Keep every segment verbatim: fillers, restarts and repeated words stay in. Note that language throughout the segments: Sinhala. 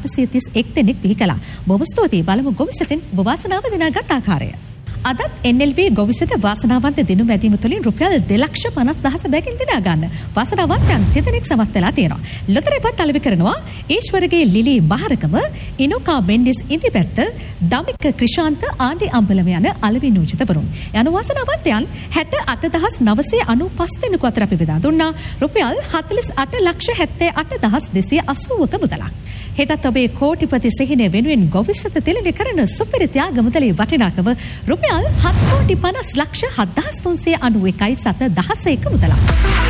අටසිය තිස් එක් දෙනෙක් බිහි කළා. බොහොම ස්තුතියි. බලමු ගොවිසෙතින් ඔබ වාසනාව දිනාගත් ආකාරය. අදත් එන් එල් බී ගොවිසෙත වාසනාවන්ත දිනුම් වැදීම තුළින් රුපියල් දෙලක්ෂ පනස් දහස බැගින් දිනා ගන්න වාසනාවන්තයන් තිදෙනෙක් සමත් වෙලා තියෙනවා. ලොතරැයිපත් අලෙවි කරනවා ඊශ්වරගේ ලිලි මහරකම, ඉනෝකා මෙන්ඩිස් ඉන්දිපැත්ත, දමික ක්‍රිෂාන්ත ආණ්ඩි අම්බලම යන අලෙවි නියෝජිතවරුන්. යන වාසනාවන්තයන් හැට අට දහස් නවසිය අනූපස් දෙනෙකු අතර අපි බෙදා දුන්නා රුපියල් හතළිස් අට ලක්ෂ හැත්තෑ අට දහස් දෙසිය අසූවක මුදලක්. හෙටත් ඔබේ කෝටිපති සිහිනය වෙනුවෙන් ගොවිසෙත තිළිණය කරන සුපිරි ත්‍යාග මුදලේ වටිනාකම රුපියල් හත් කෝටි පනස් ලක්ෂ හත් දහස් තුන්සිය අනූ එකයි සත දහසක මුදලක්.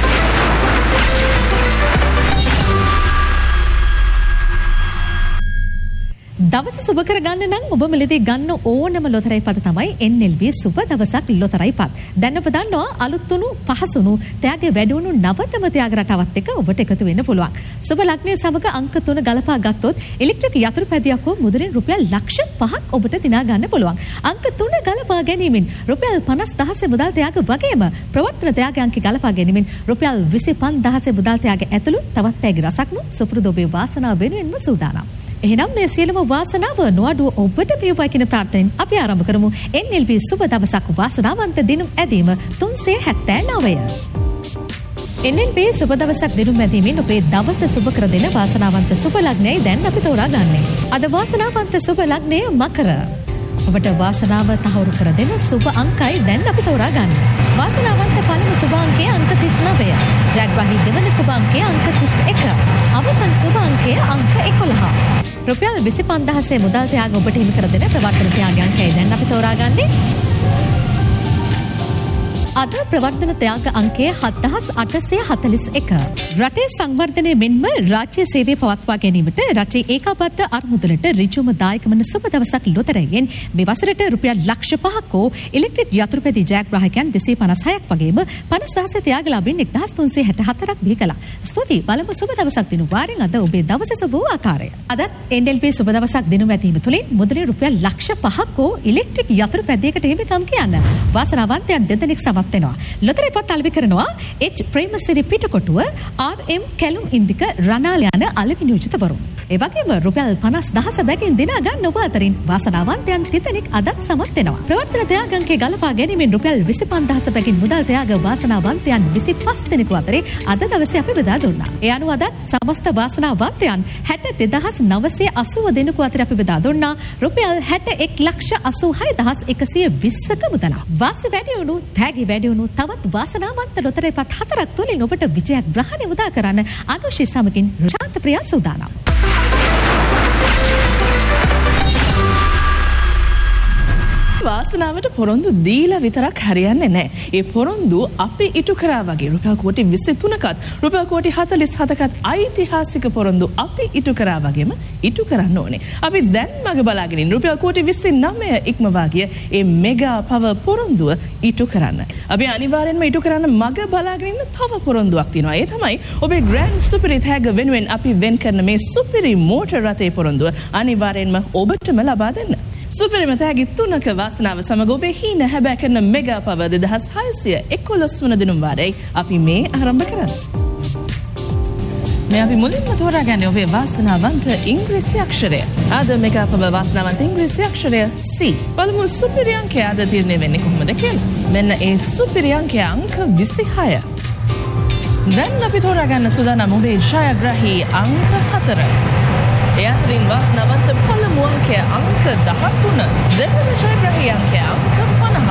දවස සුබ කරගන්න නම් ඔබ මිලදී ගන්න ඕනම ලොතරැයි පත තමයි එන් එල් බී සුබ දවසක් ලොතරැයි පත්. දැන් ඔබ දන්නවා අලුත් වුණු පහසුණු ත්‍යාගයේ වැඩි වුණු නවතම ත්‍යාග රටාවත් එක්ක ඔබට එකතු වෙන්න පුළුවන්. සුබ ලග්නයේ සමග අංක තුන ගලපා ගත්තොත් ඉලෙක්ට්‍රික් යතුරු පැදියක් හෝ මුදලින් රුපියල් ලක්ෂ පහක් ඔබට දිනා ගන්න පුළුවන්. අංක තුන ගලපා ගැනීමෙන් රුපියල් පනස් දහසේ මුදල් ත්‍යාග වගේම ප්‍රවර්තන ත්‍යාග අංක ගලපා ගැනීමෙන් රුපියල් විසි පන්දහසේ මුදල් ත්‍යාග ඇතුළු තවත් ත්‍යාග රසක්ම සුපුරුදු ඔබේ වාසනාව වෙනුවෙන්ම සූදානම්. එහෙනම් මේ සියලුම වාසනාව නොඅඩුව ඔබට පියවයි කියන ප්‍රාර්ථනෙන් අපි ආරම්භ කරමු එන් එල් බී සුබ දවසක් වාසනාවන්ත දිනුම් ඇදීම තුන්සිය හැත්තෑ නවය. එන් එල් බී සුබ දවසක් දිනුම් ඇදීමෙන් ඔබේ දවස සුබ කර දෙන වාසනාවන්ත සුබ ලග්නයයි දැන් අපි තෝරා ගන්නේ. අද වාසනාවන්ත සුබ ලග්නය මකර. ඔබට වාසනාව තහවුරු කර දෙන සුබ අංකයි දැන් අපි තෝරා ගන්නේ. වාසනාවන්ත පළමු සුබ අංකය අංක තිස් නවය. ජයග්‍රාහී දෙවන සුබ අංකය අංක තිස් එක. අවසන් සුබ අංකය අංක එකොළහ. රුපියල් විසි පන්දහසේ මුදල් ත්‍යාග ඔබට හිමි කර දෙන ප්‍රවර්තන ත්‍යාග අංකයයි දැන් අපි තෝරාගන්නේ. අද ප්‍රවර්තන ත්‍යාග අංකය හත්දහස් අටසිය හතළිස් එක. රටේ සංවර්ධනය මෙන්ම රාජ්‍ය සේවය පවත්වා ගැනීමට රටේ ඒකාබද්ධ අරමුදලට ඍජුවම දායක වන සුබ දවසක් ලොතරැයියෙන් මේ වසරට රුපියල් ලක්ෂ පහක් හෝ ඉලෙක්ට්‍රික් යතුරුපැදි ජයග්‍රාහකයන් දෙසිය පනස් හයක් වගේම පනස් දහසේ ත්‍යාගලාභීන් එක්දහස් තුන්සිය හැට හතරක් බිහි කළා. ස්තුතියි. බලමු සුබ දවසක් දිනු වාරෙන් අද ඔබේ දවස සුබ වූ ආකාරය. අදත් එන් එල් බී සුබ දවසක් දිනු ඇතීම තුළින් මුදලින් රුපියල් ලක්ෂ පහක් හෝ ඉලෙක්ට්‍රික් යතුරුපැදියකට හිමිකම් කියන්න වාසනාවන්තයන් දෙදෙනෙක් සමත් වෙනවා. ලොතරැයිපත් අලෙවි කරනවා එච් ප්‍රේමසිරි පිටකොටුව, ආර් එම් කැලුම් ඉන්දික රනාල යන අලෙවි නියෝජිතවරුන්. ඒ වගේම රුපියල් පනස් දහස බැගින් දිනා ගන්න ඔබ අතරින් වාසනාවන්තයන් තිදෙනෙක් අදත් සමත් වෙනවා. ප්‍රවර්තන ත්‍යාග අංකයේ ගලපා ගැනීමෙන් රුපියල් විසි පන්දහස බැගින් මුදල් ත්‍යාග වාසනාවන්තයන් විසි පස් දෙනෙකු අතරේ අද දවසේ අපි බෙදා දුන්නා. ඒ අනුව අදත් සමස්ත වාසනාවන්තයන් හැට දෙදහස් නවසිය අසූව දෙනෙකු අතර අපි බෙදා දුන්නා රුපියල් හැට එක් ලක්ෂ අසූ හය දහස් එකසිය විස්සක මුදලක්. වාසි වැඩි වුණු, තෑගි වැඩි වුණු තවත් වාසනාවන්ත ලොතරැයිපත් හතරක් තුළින් ඔබට විජයක් ග්‍රහණය උදා කරන්න අනුශී සමගින් ශාන්ත ප්‍රියා සූදානම්. වාසනාවට පොරොන්දු දීලා විතරක් හරියන්නේ නැහැ. ඒ පොරොන්දු අපි ඉටු කරා වගේ රුපියල් කෝටි විසි තුනකත් රුපියල් කෝටි හතළිස් හතකත් ඓතිහාසික පොරොන්දු අපි ඉටු කරා වගේම ඉටු කරන්න ඕනේ. අපි දැන් මග බලාගෙන ඉන්න රුපියල් කෝටි විසි නවය ඉක්මවා ගිය ඒ මෙගා පවර් පොරොන්දුව ඉටු කරන්න. අපි අනිවාර්යෙන්ම ඉටු කරන්න මග බලාගෙන ඉන්න තව පොරොන්දුවක් තියෙනවා. ඒ තමයි ඔබේ ග්‍රෑන්ඩ් සුපිරි තෑග වෙනුවෙන් අපි වෙන් කරන මේ සුපිරි මෝටර් රථයේ පොරොන්දුව අනිවාර්යෙන්ම ඔබටම ලබා දෙන්න. සුපිරිම තෑගි තුනක වාසනාව සමග ඔබේ හීන හැබෑ කරන මෙගා පවර් දෙදහස් හයසිය එකොළොස් වන දිනුම් වාරයේ අපි මේ ආරම්භ කරන්නේ. මේ අපි මුලින්ම තෝරාගන්නේ ඔබේ වාසනාවන්ත ඉංග්‍රීසි අක්ෂරය. අද මෙගා පවර් වාසනාවන්ත ඉංග්‍රීසි අක්ෂරය C. බලමු සුපිරි අංකය අද තීරණය වෙන්නේ කොහොමද කියලා. මෙන්න ඒ සුපිරි අංකය අංක විසිහය. දැන් අපි තෝරාගන්න සූදානම් ඔබේ ජයග්‍රාහී අංක හතර. ඒ අතරින් වාසනාවන්ත පළමු අංකය අංක දහතුන, දෙවන ජයග්‍රාහී අංකය අංක පනහ.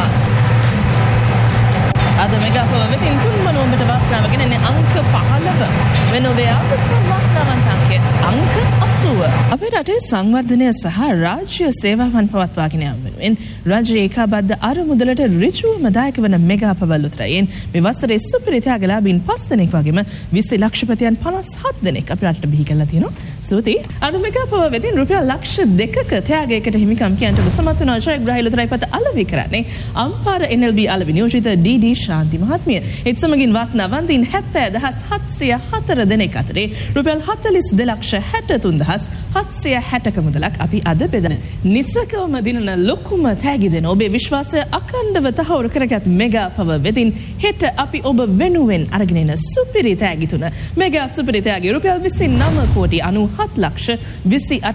අද මෙගා පවර් වෙතින් තුන්වන ඔබට වාසනාව ගෙනෙන්නේ අංක පහළව. වෙන ඔබේ අවසන් වාසනාවන්ත අංකය අංක අසූව. අපේ රටේ සංවර්ධනය සහ රාජ්‍ය සේවාවන් පවත්වාගෙන යාම වෙනුවෙන් රාජ්‍ය ඒකාබද්ධ අරමුදලට ඍජුවම දායක වන මෙගා පවර් ලොතරැයියෙන් මේ වසරේ සුපිරි ත්‍යාගලාභීන් පස් දෙනෙක් වගේම විසි ලක්ෂපතියන් පනස් හත් දෙනෙක් අපේ රටට බිහි කරලා තියෙනවා. ස්තුතියි. අද මෙගා පවර් වෙතින් රුපියල් ලක්ෂ දෙකක ත්‍යාගයකට හිමිකම් කියන්නට ඔබ සමත් වන ජයග්‍රාහී ලොතරැයිපත අලෙවි කරන්නේ අම්පාර එන් එල් බී අලෙවි නියෝජිත ඩී ඩී ශාන්ති මහත්මිය. ඒත් සමගින් වාසනාවන්තයින් හැත්තෑ දහස් හත්සිය හතර දෙනෙක් අතරේ රුපියල් හතළිස් දෙලක්ෂ හැට තුන් දහස් හත්සිය හැටක මුදලක් අපි අද බෙදන. නිසකවම දිනන ලොකුම තෑගි දෙන ඔබේ විශ්වාසය අඛණ්ඩව තහවුරු කරගත් මෙගා පවර් වෙතින් හෙට අපි ඔබ වෙනුවෙන් අරගෙන එන සුපිරි තෑගි තුන මෙගා සුපිරි තෑගි රුපියල් විසි නවය කෝටි අනූ හත් ලක්ෂ විසි අට